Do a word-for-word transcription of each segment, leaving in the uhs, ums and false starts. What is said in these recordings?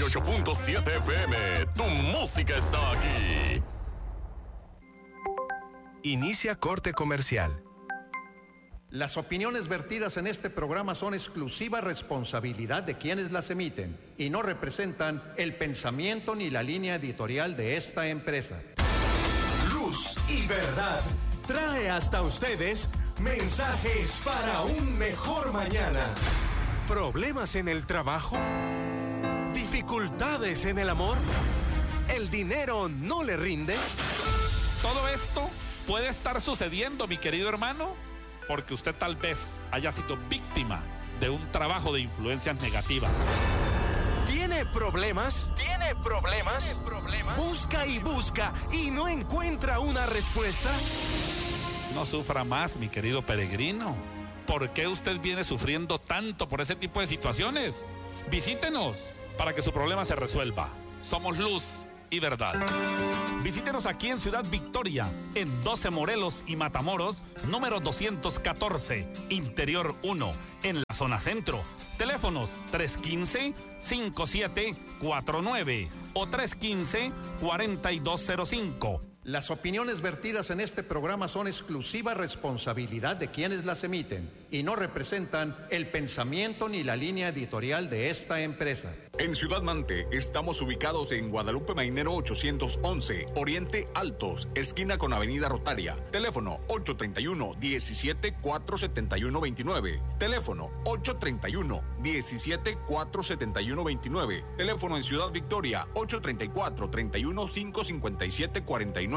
y ocho punto siete F M. Tu música está aquí. Inicia corte comercial. Las opiniones vertidas en este programa son exclusiva responsabilidad de quienes las emiten y no representan el pensamiento ni la línea editorial de esta empresa. Luz y Verdad trae hasta ustedes mensajes para un mejor mañana. ¿Problemas en el trabajo? ¿Dificultades en el amor? ¿El dinero no le rinde? Todo esto puede estar sucediendo, mi querido hermano, porque usted tal vez haya sido víctima de un trabajo de influencias negativas. ¿Tiene problemas? ¿Tiene problemas? ¿Tiene problemas? Busca y busca y no encuentra una respuesta. No sufra más, mi querido peregrino. ¿Por qué usted viene sufriendo tanto por ese tipo de situaciones? Visítenos para que su problema se resuelva. Somos Luz y Verdad. Visítenos aquí en Ciudad Victoria, en doce Morelos y Matamoros, número doscientos catorce, Interior uno, en la zona centro. Teléfonos tres uno cinco, cinco siete cuatro nueve o tres uno cinco, cuatro dos cero cinco. Las opiniones vertidas en este programa son exclusiva responsabilidad de quienes las emiten y no representan el pensamiento ni la línea editorial de esta empresa. En Ciudad Mante estamos ubicados en Guadalupe Mainero ochocientos once, Oriente Altos, esquina con Avenida Rotaria. Teléfono ocho tres uno, diecisiete, cuatro siete uno, veintinueve. Teléfono ocho tres uno, diecisiete, cuatro siete uno, veintinueve. Teléfono en Ciudad Victoria ocho tres cuatro, treinta y uno, cinco cincuenta y siete, cuarenta y nueve.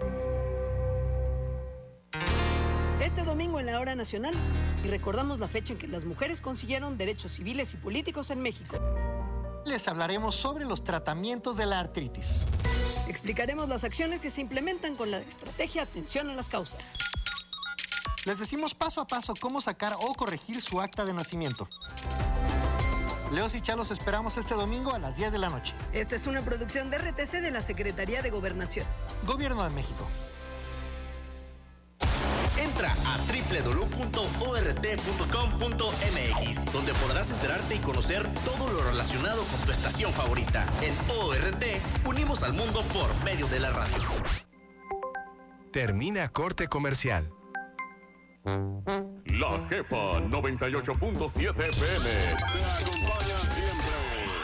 Este domingo en la hora nacional y recordamos la fecha en que las mujeres consiguieron derechos civiles y políticos en México. Les hablaremos sobre los tratamientos de la artritis. Explicaremos las acciones que se implementan con la estrategia Atención a las Causas. Les decimos paso a paso cómo sacar o corregir su acta de nacimiento. Leos y Chalos esperamos este domingo a las diez de la noche. Esta es una producción de R T C de la Secretaría de Gobernación. Gobierno de México. Entra a doble u doble u doble u punto o r t punto com punto m x, donde podrás enterarte y conocer todo lo relacionado con tu estación favorita. En O R T, unimos al mundo por medio de la radio. Termina corte comercial. La Jefa noventa y ocho punto siete F M te acompaña siempre.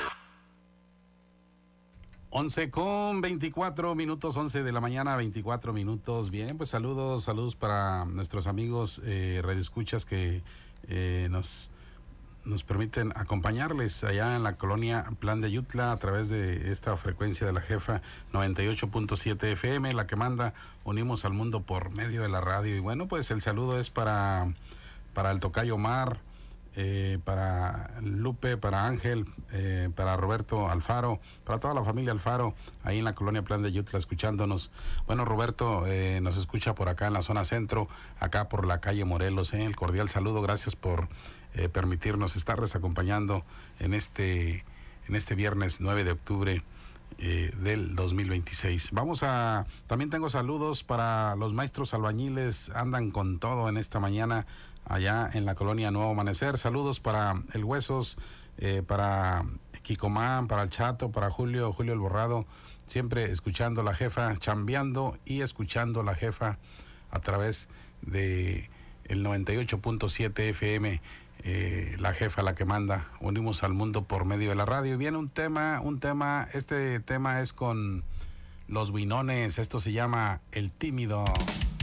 once con veinticuatro minutos, once de la mañana, veinticuatro minutos. Bien, pues saludos, saludos para nuestros amigos eh, radioescuchas que eh, nos, nos permiten acompañarles allá en la colonia Plan de Ayutla a través de esta frecuencia de la Jefa noventa y ocho punto siete F M, la que manda Unimos al Mundo por medio de la radio. Y bueno, pues el saludo es para, para el tocayo Omar, Eh, para Lupe, para Ángel, eh, para Roberto Alfaro, para toda la familia Alfaro, ahí en la colonia Plan de Ayutla, escuchándonos. Bueno, Roberto eh, nos escucha por acá en la zona centro, acá por la calle Morelos. Eh, el cordial saludo, gracias por eh, permitirnos estarles acompañando en este, en este viernes nueve de octubre. Eh, del dos mil veintiséis. Vamos a, también tengo saludos para los maestros albañiles, andan con todo en esta mañana allá en la colonia Nuevo Amanecer. Saludos para el Huesos, eh, para Quicomán, para el Chato, para Julio, Julio el Borrado, siempre escuchando la Jefa, chambeando y escuchando la Jefa a través de el noventa y ocho punto siete F M. Eh, la Jefa, la que manda, unimos al mundo por medio de la radio. Y viene un tema, un tema, este tema es con los Buinones, esto se llama El Tímido.